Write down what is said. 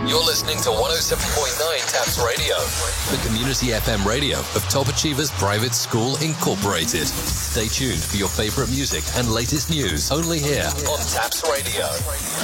You're listening to 107.9 TAPS Radio, the community FM radio of Top Achievers Private School Incorporated. Stay tuned for your favorite music and latest news only here on TAPS Radio.